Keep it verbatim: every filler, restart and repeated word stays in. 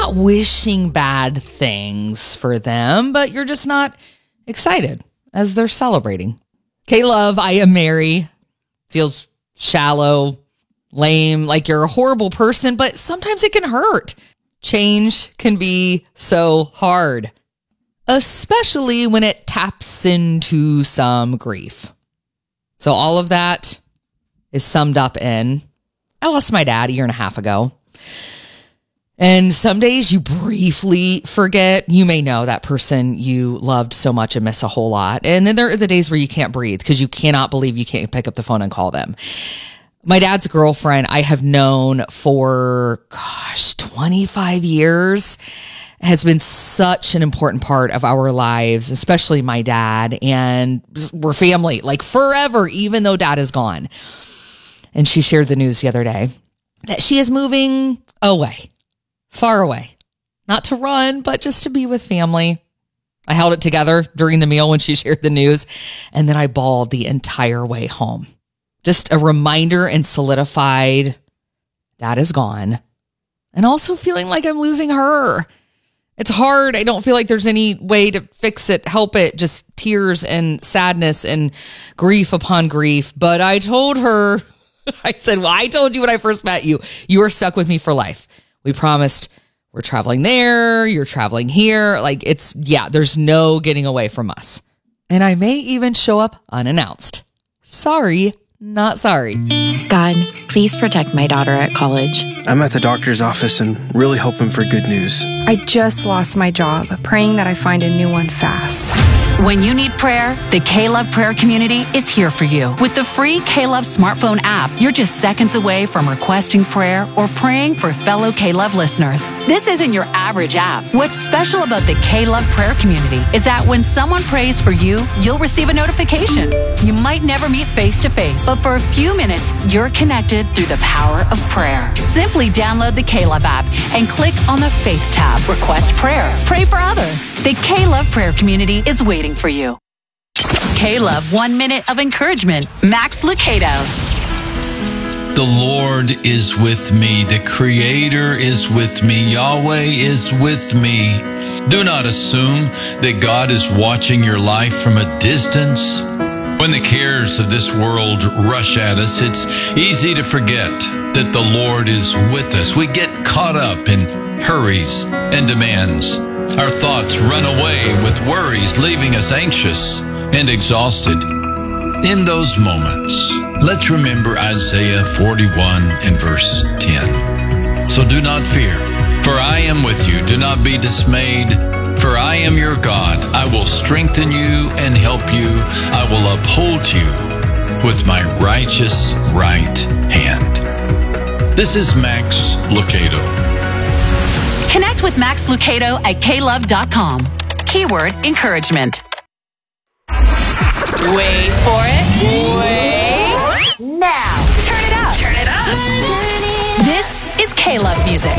not wishing bad things for them, but you're just not excited as they're celebrating. K-Love, I am Mary. Feels shallow, lame, like you're a horrible person, but sometimes it can hurt. Change can be so hard, especially when it taps into some grief. So all of that is summed up in, I lost my dad a year and a half ago. And some days you briefly forget. You may know that person you loved so much and miss a whole lot. And then there are the days where you can't breathe because you cannot believe you can't pick up the phone and call them. My dad's girlfriend, I have known for, gosh, twenty-five years, has been such an important part of our lives, especially my dad. And we're family, like forever, even though dad is gone. And she shared the news the other day that she is moving away. Far away, not to run, but just to be with family. I held it together during the meal when she shared the news, and then I bawled the entire way home. Just a reminder and solidified that is gone. And also feeling like I'm losing her. It's hard. I don't feel like there's any way to fix it, help it, just tears and sadness and grief upon grief. But I told her, I said, well, I told you when I first met you, you are stuck with me for life. We promised we're traveling there, you're traveling here. Like it's, yeah, there's no getting away from us. And I may even show up unannounced. Sorry, not sorry. God, please protect my daughter at college. I'm at the doctor's office and really hoping for good news. I just lost my job, praying that I find a new one fast. When you need prayer, the K-Love prayer community is here for you. With the free K-Love smartphone app, you're just seconds away from requesting prayer or praying for fellow K-Love listeners. This isn't your average app. What's special about the K-Love prayer community is that when someone prays for you, you'll receive a notification. You might never meet face to face, but for a few minutes, you're connected through the power of prayer. Simply download the K-Love app and click on the Faith tab. Request prayer. Pray for others. The K-Love prayer community is waiting for you. K-Love One Minute of Encouragement. Max Lucado. The Lord is with me. The Creator is with me. Yahweh is with me. Do not assume that God is watching your life from a distance. When the cares of this world rush at us, it's easy to forget that the Lord is with us. We get caught up in hurries and demands. Our thoughts run away with worries, leaving us anxious and exhausted. In those moments, let's remember Isaiah forty-one and verse ten. So do not fear, for I am with you. Do not be dismayed, for I am your God. I will strengthen you and help you. I will uphold you with my righteous right hand. This is Max Lucado. Connect with Max Lucado at K love dot com. Keyword encouragement. Wait for it.